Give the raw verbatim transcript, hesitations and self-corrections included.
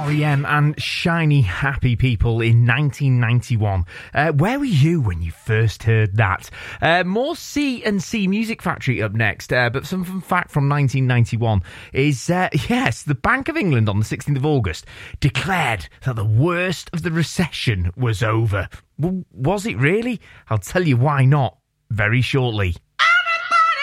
E M and Shiny Happy People in nineteen ninety-one. Uh, where were you when you first heard that? Uh, more C and C Music Factory up next, uh, but some fun fact from nineteen ninety-one is, uh, yes, the Bank of England on the sixteenth of August declared that the worst of the recession was over. Well, was it really? I'll tell you why not very shortly.